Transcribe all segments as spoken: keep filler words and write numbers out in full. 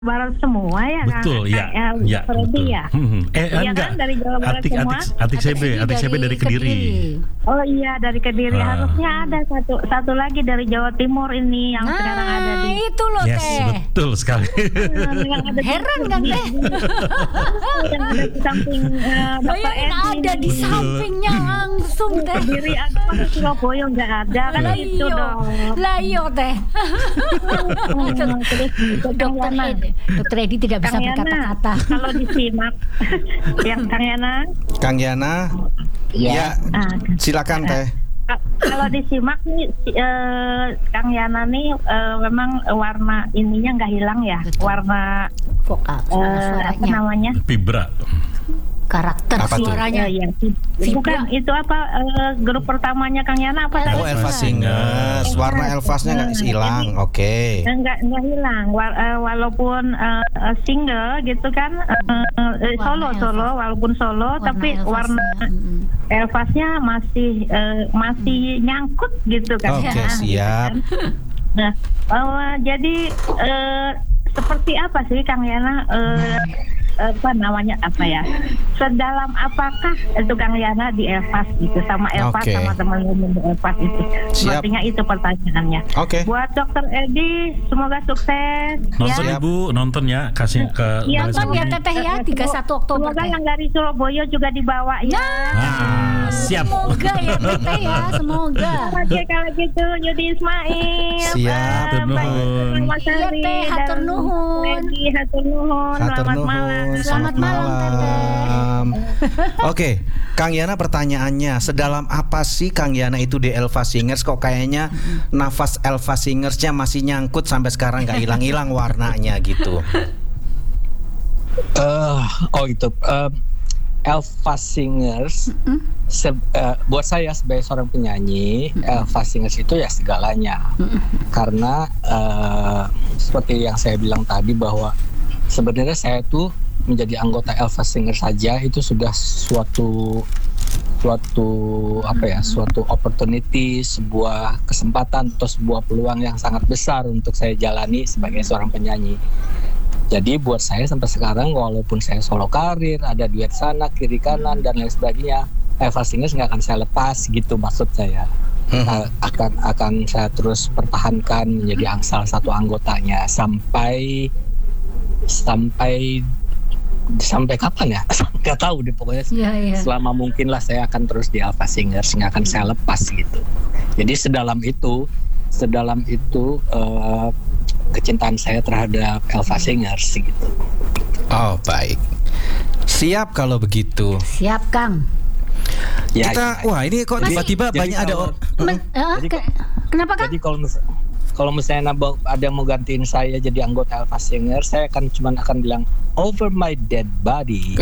Barat semua ya kan? Betul, ya, eh, ya, betul. ya. Hmm. Eh, Iya enggak. kan dari Jawa Barat Atik, semua. atik, atik C B, atik C B dari Kediri. Oh iya dari Kediri. Ah. Harusnya ada satu satu lagi dari Jawa Timur ini yang Nah, sekarang ada di. itu loh Yes, Teh. betul sekali. yang ada di- Heran kan Teh? yang ada di samping uh, Bayangin ada di sampingnya langsung Teh. Kediri ada, masa Surabaya nggak ada kan Lah itu iyo, dong. lah iyo Teh. Hmm, terus Kang Dokter Yana. Edi, Dokter Edi tidak bisa Kang Yana, berkata-kata. kalau disimak yang Kang Yana, Kang Yana, ya, ah, silakan Teh. Ka- kalau disimak nih si- eh, Kang Yana nih eh, memang warna ininya nggak hilang ya, Betul. warna Vokal, eh, apa suaranya, namanya? Vibra. karakter Apa tuh? suaranya. Eh, yang bukan itu apa eh, grup pertamanya Kang Yana apa? Oh, tadi? Elva Singers. Warna Elvasnya nggak hilang. Oke. Enggak enggak hilang Wa- eh, walaupun eh, eh, single gitu kan eh, eh, solo Warna solo Elvas. walaupun solo Warna tapi Elvasnya, warna mm-mm. Elvasnya masih eh, masih nyangkut gitu kan. Oke, Ya, siap. gitu kan. Nah, eh, jadi eh, seperti apa sih Kang Yana eh, apa namanya apa ya? Sedalam apakah itu Kang Yana di Elvas gitu sama Elvas Oke. sama teman-teman di Elvas itu? Siap. Sepertinya itu pertanyaannya. Oke. Buat Dokter Edi, semoga sukses. Nonton ya. Ibu, nonton ya, kasih ke Iya, Balai Nonton ya Sarbini. Teteh ya, tiga puluh satu Oktober Semoga Teh. yang dari Surabaya juga dibawa ya. Ah, siap. Semoga ya Teteh ya, semoga. Oke kalau gitu Yudi Ismail. Siap. eh, Mbak Nuhun. Mas Iya, Ari, Teh, hatur dan nuhun. Edi, hatur nuhun. Hatur Selamat nuhun. malam. Selamat malam, malam. Oke, Kang Yana pertanyaannya, sedalam apa sih Kang Yana itu di Elva Singers? Kok kayaknya nafas Elva Singersnya masih nyangkut sampai sekarang nggak hilang-hilang warnanya gitu. Eh, oh itu um, Elva Singers se- eh, buat saya sebagai seorang penyanyi, Elva Singers itu ya segalanya. Karena eh, seperti yang saya bilang tadi bahwa sebenarnya saya tuh menjadi anggota Elva Singers saja itu sudah suatu suatu apa ya, suatu opportunity, sebuah kesempatan atau sebuah peluang yang sangat besar untuk saya jalani sebagai seorang penyanyi. Jadi buat saya sampai sekarang walaupun saya solo karir, ada duet sana kiri kanan dan lain sebagainya, Elva Singers nggak akan saya lepas gitu maksud saya. Uh, akan akan saya terus pertahankan menjadi ang- salah satu anggotanya sampai sampai sampai kapan ya? Nggak tahu deh pokoknya. Iya, iya. Selama mungkin lah saya akan terus di Elva Singers, nggak akan saya lepas gitu. Jadi sedalam itu, sedalam itu uh, kecintaan saya terhadap Elva Singers gitu. Oh, baik. Siap kalau begitu. Siap Kang. Ya, Kita, ya. wah ini kok Jadi- tiba-tiba jadi banyak ada kalau- or- Men- eh, Jadi- ke- kenapa Kang? Jadi kalau mis- kalau misalnya nabo- ada yang mau gantiin saya jadi anggota Elva Singers, saya akan cuman akan bilang over my dead body.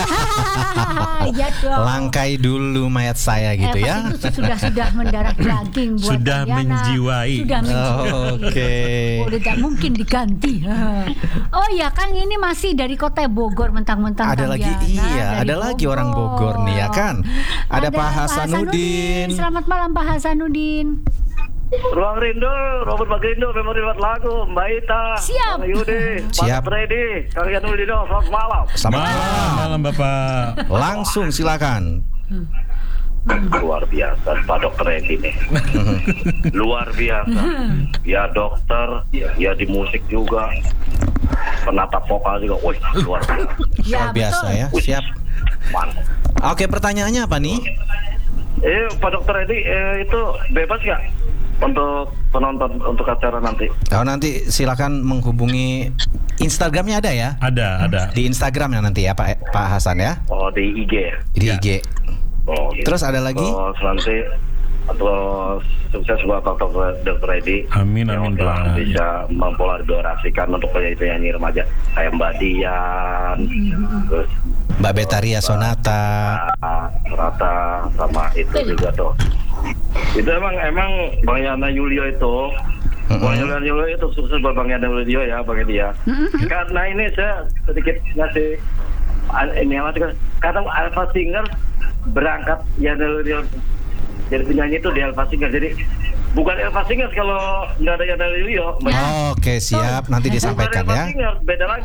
Iya dong. langkai dulu mayat saya gitu Elva ya. itu sudah sudah mendarah daging buat Sudah Kang Yana. menjiwai. Sudah menjiwai. Oh, oke. Udah tak mungkin diganti. Oh ya Kang, ini masih dari kota Bogor mentang-mentang Ada Kang lagi, Yana iya, dari ada lagi orang Bogor nih ya kan. Ada Pak Hasanuddin. Selamat malam Pak Hasanuddin. Ruang Rindu, Robert Bagrindo, Memori Buat Lagu, Mbak Ita, Siap. Bang Yudi, Siap. Pak Freddy, Kang Yanulino, selamat malam. Selamat Malam, malam. malam Bapak. Langsung silakan. Luar biasa Pak Dokter Edi nih. Luar biasa. Ya dokter, ya di musik juga. Penata vokal juga. Wih, luar biasa. Luar biasa ya. Siap. Mantap. Oke, pertanyaannya apa nih? Eh, Pak Dokter Edi, eh, itu bebas nggak untuk penonton untuk acara nanti? Oh, nanti silakan menghubungi Instagramnya ada ya? Ada, ada. Di Instagramnya nanti ya Pak Pak Hasan ya. Oh, di I G ya? Di Ya. I G. Oh, gitu. Terus ada lagi? Terus nanti atau sukses buat Dokter Dokter Edi. Amin, amin, Yang telah Pak. bisa mempolarisasikan untuk penyanyi-penyanyi remaja kayak Mbak Dian, terus Mbak Betaria Sonata. ah, Rata sama itu juga tuh. Itu emang emang Bang Yana Yulio itu, Bang Yana Yulio itu sukses buat Bang Yana Yulio ya, Bang dia. Karena ini saya sedikit ngasih ini apa sih? Karena Elva Singers berangkat Yana Yulio jadi penyanyi itu di Elva Singers, jadi bukan Elva Singers kalau nggak ada Yana Julio. Oke, siap. Nanti disampaikan Bukan Elva ya. Singers, beda lagi.